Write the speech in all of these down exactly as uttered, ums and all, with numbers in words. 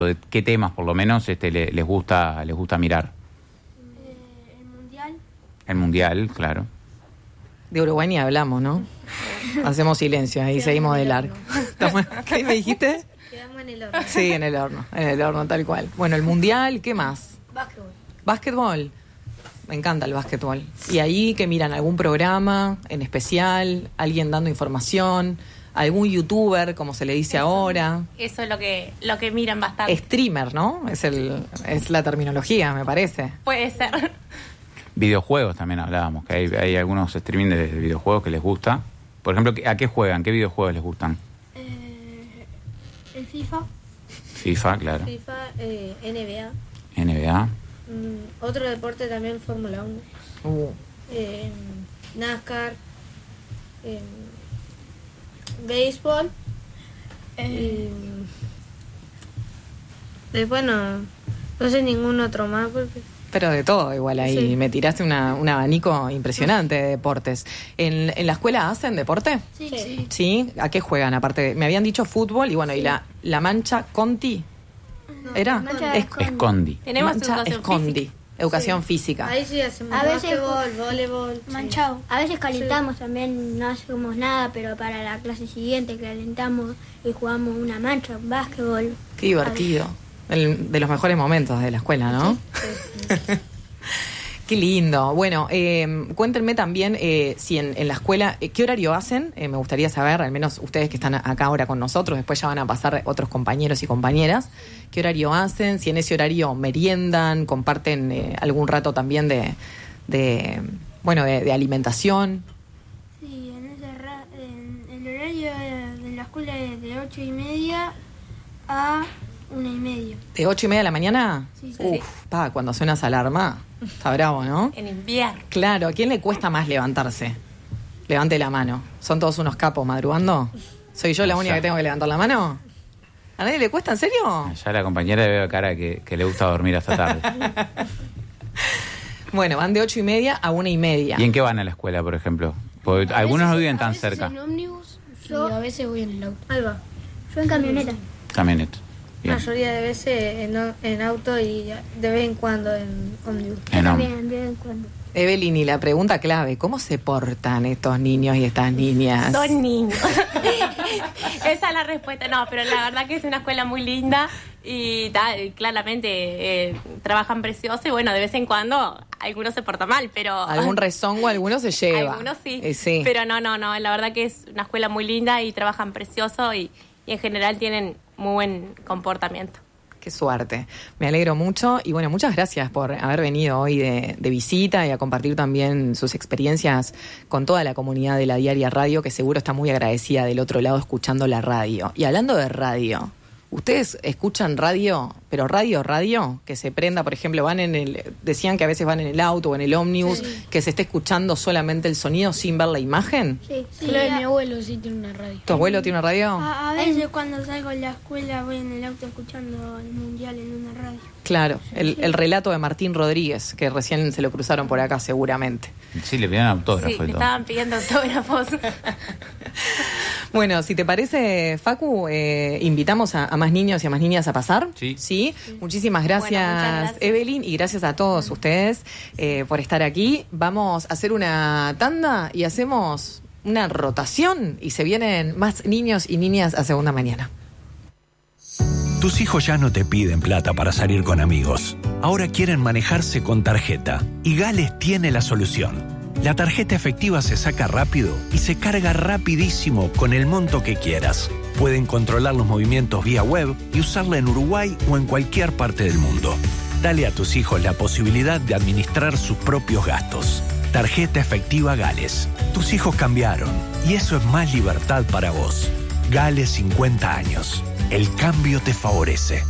¿De qué temas, por lo menos, este, le, les gusta les gusta mirar? Eh, el Mundial. El Mundial, claro. De Uruguay ni hablamos, ¿no? Hacemos silencio, ahí Quedamos seguimos en de el largo. Estamos- ¿Qué me dijiste? Quedamos en el horno. Sí, en el horno, en el horno, tal cual. Bueno, el Mundial, ¿qué más? Básquetbol. Básquetbol. Me encanta el básquetbol. ¿Y ahí qué miran? ¿Algún programa en especial? ¿Alguien dando información? ¿Algún youtuber, como se le dice Eso. ahora? Eso es lo que lo que miran bastante. Streamer, ¿no? Es el es la terminología, me parece. Puede ser. Videojuegos también hablábamos, que hay, hay algunos streaming de videojuegos que les gusta. Por ejemplo, ¿a qué juegan? ¿Qué videojuegos les gustan? Eh, el FIFA. FIFA, claro. FIFA, eh, N B A. N B A. Mm, otro deporte también, Fórmula uno. Uh, Eh, NASCAR. Eh, béisbol. Eh, después no, no sé ningún otro más porque... pero de todo igual ahí. Sí. Me tiraste una, un abanico impresionante de deportes. ¿En, ¿En la escuela hacen deporte? Sí, sí. ¿Sí? ¿A qué juegan? Aparte, de- me habían dicho fútbol y bueno, y la, la mancha Conti. ¿Era? la mancha Es- Escondi. Tenemos mancha educación Escondi. física. Educación física. Ahí sí hacemos A veces básquetbol, voleibol. sí. Manchado. A veces calentamos también, no hacemos nada, pero para la clase siguiente calentamos y jugamos una mancha, un básquetbol. Qué divertido. El- de los mejores momentos de la escuela, ¿no? Qué lindo. Bueno, eh, cuéntenme también eh, si en, en la escuela, eh, ¿qué horario hacen? Eh, me gustaría saber, al menos ustedes que están acá ahora con nosotros, después ya van a pasar otros compañeros y compañeras, ¿qué horario hacen? Si en ese horario meriendan, comparten eh, algún rato también de, de bueno, de, de alimentación. Sí, en ese ra- en el horario de, de la escuela es de ocho y media a una y media. ¿De ocho y media de la mañana? Sí, sí. Uf, pa, cuando suena esa alarma, está bravo, ¿no? En invierno. Claro, ¿a quién le cuesta más levantarse? Levante la mano. ¿Son todos unos capos madrugando? ¿Soy yo la única que tengo que levantar la mano? ¿A nadie le cuesta, en serio? Ya la compañera le veo cara que, que le gusta dormir hasta tarde. Bueno, van de ocho y media a una y media. ¿Y en qué van a la escuela, por ejemplo? Porque algunos no viven A tan veces cerca. en ómnibus Yo- y a veces voy en el auto. Ahí va. Yo en camioneta. Camioneta. La Bien. mayoría de veces en, o- en auto y de vez en cuando en ómnibus. Yo En también, de vez en cuando. Evelyn, y la pregunta clave, ¿cómo se portan estos niños y estas niñas? Son niños. Esa es la respuesta. No, pero la verdad que es una escuela muy linda y tal, claramente eh, trabajan precioso y bueno, de vez en cuando algunos se portan mal, pero... Algún rezongo alguno se lleva. Algunos sí, Eh, sí. pero no, no, no, la verdad que es una escuela muy linda y trabajan precioso y, y en general tienen muy buen comportamiento. Qué suerte. Me alegro mucho y bueno, muchas gracias por haber venido hoy de, de visita y a compartir también sus experiencias con toda la comunidad de la Diaria Radio, que seguro está muy agradecida del otro lado escuchando la radio. Y hablando de radio, ¿ustedes escuchan radio, pero radio, radio? Que se prenda, por ejemplo, van en el, decían que a veces van en el auto o en el ómnibus, Sí. que se esté escuchando solamente el sonido sin ver la imagen. Sí, Sí, sí. lo de a- mi abuelo sí tiene una radio. ¿Tu abuelo tiene una radio? A, a veces cuando salgo de la escuela voy en el auto escuchando el mundial en una radio. Claro, el, el relato de Martín Rodríguez, que recién se lo cruzaron por acá seguramente. Sí, le pidieron autógrafo Sí, y me todo. estaban pidiendo autógrafos. Bueno, si te parece, Facu, eh, invitamos a, a más niños y a más niñas a pasar. Sí. Sí. Muchísimas gracias, Bueno, muchas gracias. Evelyn, y gracias a todos ustedes eh, por estar aquí. Vamos a hacer una tanda y hacemos una rotación y se vienen más niños y niñas a segunda mañana. Tus hijos ya no te piden plata para salir con amigos. Ahora quieren manejarse con tarjeta. Y Gales tiene la solución. La tarjeta efectiva se saca rápido y se carga rapidísimo con el monto que quieras. Pueden controlar los movimientos vía web y usarla en Uruguay o en cualquier parte del mundo. Dale a tus hijos la posibilidad de administrar sus propios gastos. Tarjeta efectiva Gales. Tus hijos cambiaron y eso es más libertad para vos. Gales cincuenta años. El cambio te favorece.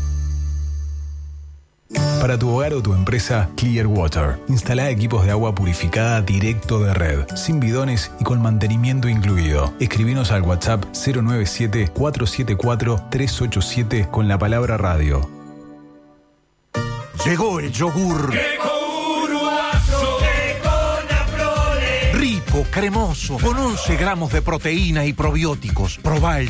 Para tu hogar o tu empresa, Clear Water. Instala equipos de agua purificada directo de red, sin bidones y con mantenimiento incluido. Escribinos al WhatsApp cero nueve siete, cuatro siete cuatro, tres ocho siete con la palabra radio. Llegó el yogur. Rico, cremoso, con once gramos de proteína y probióticos. Probá el